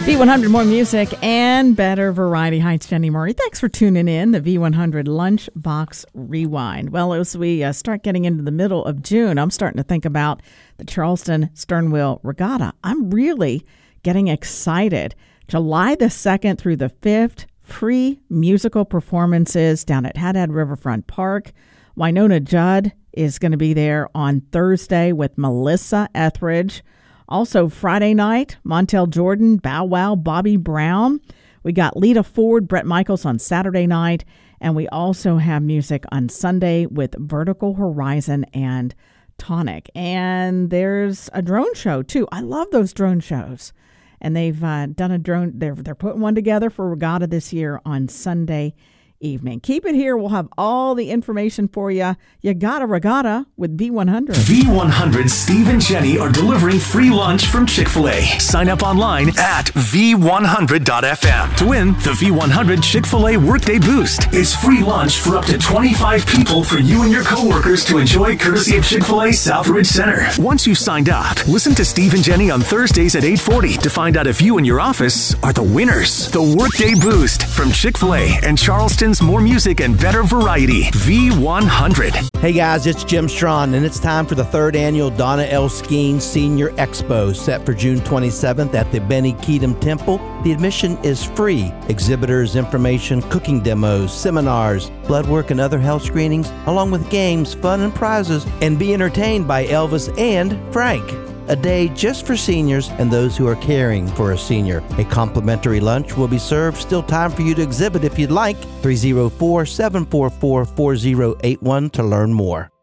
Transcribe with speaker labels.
Speaker 1: V100, more music and better variety. Hi, it's Jenny Murray. Thanks for tuning in, the V100 Lunchbox Rewind. Well, as we start getting into the middle of June, I'm starting to think about the Charleston Sternwheel Regatta. I'm really getting excited. July the 2nd through the 5th, free musical performances down at Haddad Riverfront Park. Winona Judd is going to be there on Thursday with Melissa Etheridge. Also Friday night, Montel Jordan, Bow Wow, Bobby Brown. We got Lita Ford, Bret Michaels on Saturday night. And we also have music on Sunday with Vertical Horizon and Tonic. And there's a drone show, too. I love those drone shows. And they've done a drone. They're putting one together for Regatta this year on Sunday evening. Keep it here. We'll have all the information for you. You got a regatta with V100.
Speaker 2: V100 Steve and Jenny are delivering free lunch from Chick-fil-A. Sign up online at V100.fm to win the V100 Chick-fil-A Workday Boost. It's free lunch for up to 25 people for you and your coworkers to enjoy, courtesy of Chick-fil-A Southridge Center. Once you've signed up, listen to Steve and Jenny on Thursdays at 8:40 to find out if you and your office are the winners. The Workday Boost from Chick-fil-A and Charleston's more music and better variety. V100.
Speaker 3: Hey guys, it's Jim Strawn, and it's time for the 3rd annual Donna L. Skeen Senior Expo, set for June 27th at the Benny Keatum Temple. The admission is free. Exhibitors, information, cooking demos, seminars, blood work, and other health screenings, along with games, fun, and prizes, and be entertained by Elvis and Frank. A day just for seniors and those who are caring for a senior. A complimentary lunch will be served. Still time for you to exhibit if you'd like. 304-744-4081 to learn more.